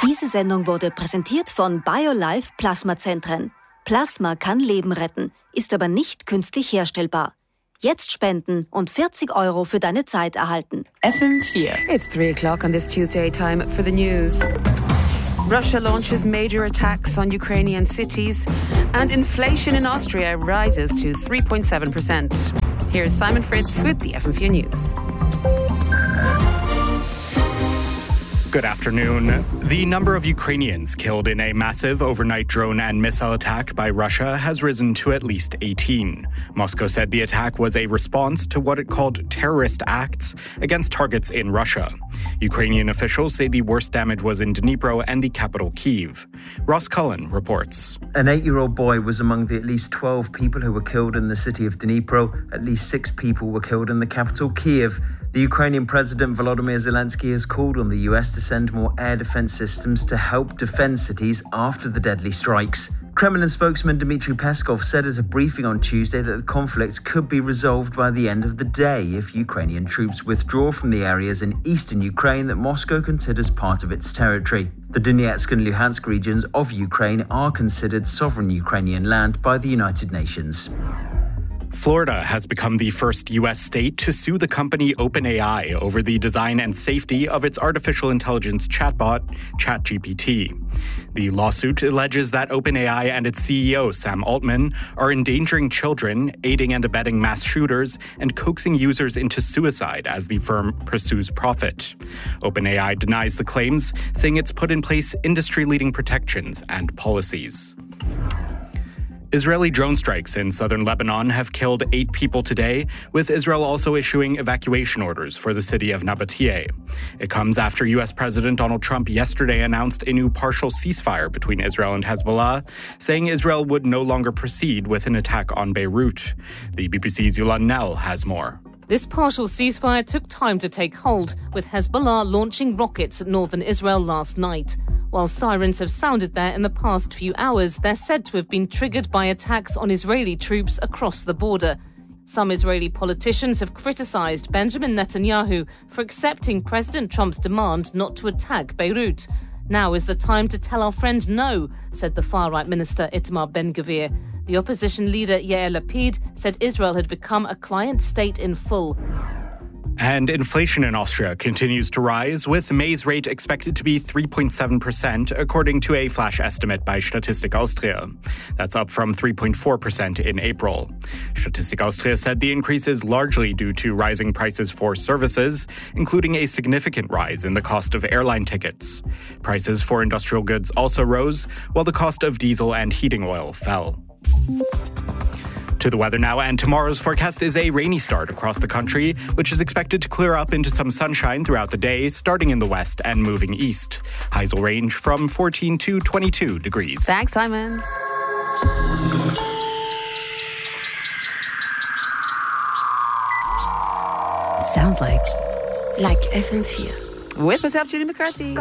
Diese Sendung wurde präsentiert von BioLife Plasmazentren. Plasma kann Leben retten, ist aber nicht künstlich herstellbar. Jetzt spenden und 40 € für deine Zeit erhalten. FM4. It's 3 o'clock on this Tuesday. Time for the news. Russia launches major attacks on Ukrainian cities and inflation in Austria rises to 3.7%. Here's Simon Fritz with the FM4 News. Good afternoon. The number of Ukrainians killed in a massive overnight drone and missile attack by Russia has risen to at least 18. Moscow said the attack was a response to what it called terrorist acts against targets in Russia. Ukrainian officials say the worst damage was in Dnipro and the capital Kyiv. Ross Cullen reports. An 8-year-old boy was among the at least 12 people who were killed in the city of Dnipro. At least 6 people were killed in the capital Kyiv. The Ukrainian President Volodymyr Zelensky has called on the US to send more air defense systems to help defend cities after the deadly strikes. Kremlin spokesman Dmitry Peskov said at a briefing on Tuesday that the conflict could be resolved by the end of the day if Ukrainian troops withdraw from the areas in eastern Ukraine that Moscow considers part of its territory. The Donetsk and Luhansk regions of Ukraine are considered sovereign Ukrainian land by the United Nations. Florida has become the first U.S. state to sue the company OpenAI over the design and safety of its artificial intelligence chatbot, ChatGPT. The lawsuit alleges that OpenAI and its CEO, Sam Altman, are endangering children, aiding and abetting mass shooters, and coaxing users into suicide as the firm pursues profit. OpenAI denies the claims, saying it's put in place industry-leading protections and policies. Israeli drone strikes in southern Lebanon have killed 8 people today, with Israel also issuing evacuation orders for the city of Nabatea. It comes after U.S. President Donald Trump yesterday announced a new partial ceasefire between Israel and Hezbollah, saying Israel would no longer proceed with an attack on Beirut. The BBC's Yulan Nell has more. This partial ceasefire took time to take hold, with Hezbollah launching rockets at northern Israel last night. While sirens have sounded there in the past few hours, they're said to have been triggered by attacks on Israeli troops across the border. Some Israeli politicians have criticised Benjamin Netanyahu for accepting President Trump's demand not to attack Beirut. Now is the time to tell our friend no, said the far-right minister Itamar Ben-Gvir. The opposition leader Yair Lapid said Israel had become a client state in full. And inflation in Austria continues to rise, with May's rate expected to be 3.7%, according to a flash estimate by Statistik Austria. That's up from 3.4% in April. Statistik Austria said the increase is largely due to rising prices for services, including a significant rise in the cost of airline tickets. Prices for industrial goods also rose, while the cost of diesel and heating oil fell. To the weather now, and tomorrow's forecast is a rainy start across the country, which is expected to clear up into some sunshine throughout the day, starting in the west and moving east. Highs will range from 14 to 22 degrees. Thanks, Simon. Sounds like FM4. With myself, Julie McCarthy.